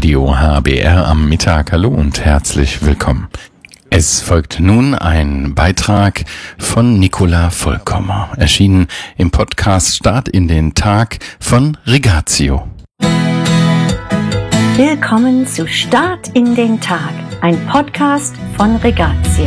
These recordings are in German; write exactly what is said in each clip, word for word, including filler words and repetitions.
Radio H B R am Mittag. Hallo und herzlich willkommen. Es folgt nun ein Beitrag von Nicola Vollkommer, erschienen im Podcast Start in den Tag von Rigatio. Willkommen zu Start in den Tag, ein Podcast von Rigatio.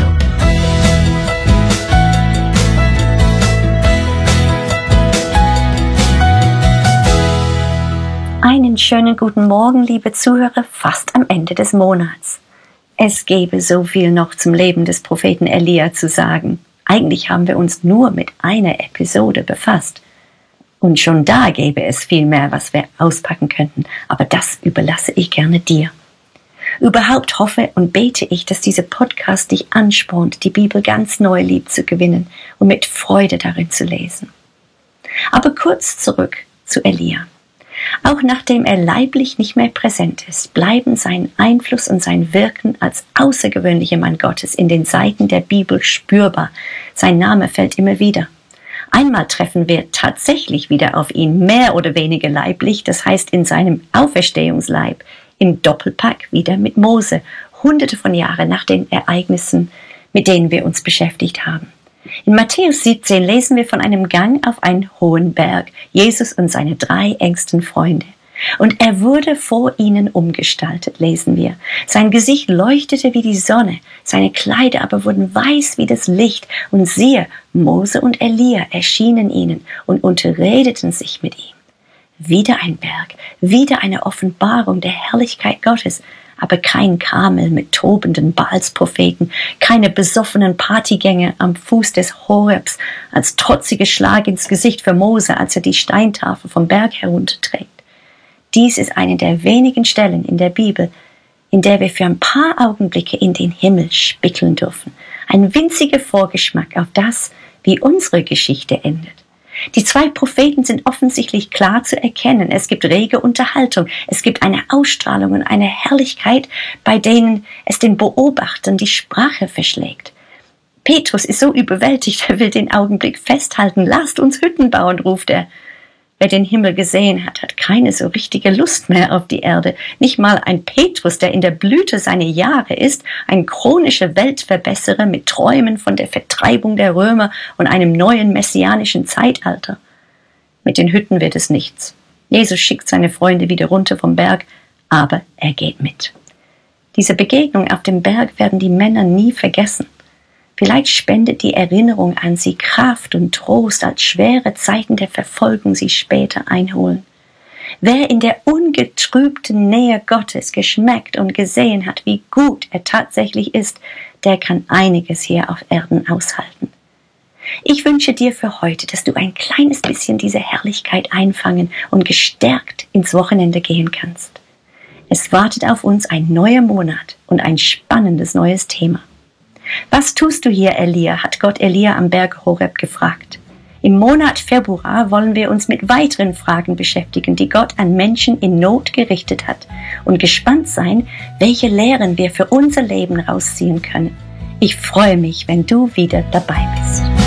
Einen schönen guten Morgen, liebe Zuhörer, fast am Ende des Monats. Es gäbe so viel noch zum Leben des Propheten Elia zu sagen. Eigentlich haben wir uns nur mit einer Episode befasst. Und schon da gäbe es viel mehr, was wir auspacken könnten, aber das überlasse ich gerne dir. Überhaupt hoffe und bete ich, dass dieser Podcast dich anspornt, die Bibel ganz neu lieb zu gewinnen und mit Freude darin zu lesen. Aber kurz zurück zu Elia. Auch nachdem er leiblich nicht mehr präsent ist, bleiben sein Einfluss und sein Wirken als außergewöhnlicher Mann Gottes in den Seiten der Bibel spürbar. Sein Name fällt immer wieder. Einmal treffen wir tatsächlich wieder auf ihn, mehr oder weniger leiblich, das heißt in seinem Auferstehungsleib, im Doppelpack wieder mit Mose, hunderte von Jahren nach den Ereignissen, mit denen wir uns beschäftigt haben. In Matthäus siebzehn lesen wir von einem Gang auf einen hohen Berg, Jesus und seine drei engsten Freunde. Und er wurde vor ihnen umgestaltet, lesen wir. Sein Gesicht leuchtete wie die Sonne, seine Kleider aber wurden weiß wie das Licht. Und siehe, Mose und Elia erschienen ihnen und unterredeten sich mit ihm. Wieder ein Berg, wieder eine Offenbarung der Herrlichkeit Gottes, aber kein Karmel mit tobenden Baalspropheten, keine besoffenen Partygänger am Fuß des Horebs, als trotziger Schlag ins Gesicht für Mose, als er die Steintafel vom Berg herunterträgt. Dies ist eine der wenigen Stellen in der Bibel, in der wir für ein paar Augenblicke in den Himmel spickeln dürfen. Ein winziger Vorgeschmack auf das, wie unsere Geschichte endet. Die zwei Propheten sind offensichtlich klar zu erkennen. Es gibt rege Unterhaltung, es gibt eine Ausstrahlung und eine Herrlichkeit, bei denen es den Beobachtern die Sprache verschlägt. Petrus ist so überwältigt, er will den Augenblick festhalten. Lasst uns Hütten bauen, ruft er. Wer den Himmel gesehen hat, hat keine so richtige Lust mehr auf die Erde. Nicht mal ein Petrus, der in der Blüte seiner Jahre ist, ein chronischer Weltverbesserer mit Träumen von der Vertreibung der Römer und einem neuen messianischen Zeitalter. Mit den Hütten wird es nichts. Jesus schickt seine Freunde wieder runter vom Berg, aber er geht mit. Diese Begegnung auf dem Berg werden die Männer nie vergessen. Vielleicht spendet die Erinnerung an sie Kraft und Trost, als schwere Zeiten der Verfolgung sie später einholen. Wer in der ungetrübten Nähe Gottes geschmeckt und gesehen hat, wie gut er tatsächlich ist, der kann einiges hier auf Erden aushalten. Ich wünsche dir für heute, dass du ein kleines bisschen diese Herrlichkeit einfangen und gestärkt ins Wochenende gehen kannst. Es wartet auf uns ein neuer Monat und ein spannendes neues Thema. Was tust du hier, Elia? Hat Gott Elia am Berg Horeb gefragt. Im Monat Februar wollen wir uns mit weiteren Fragen beschäftigen, die Gott an Menschen in Not gerichtet hat, und gespannt sein, welche Lehren wir für unser Leben rausziehen können. Ich freue mich, wenn du wieder dabei bist.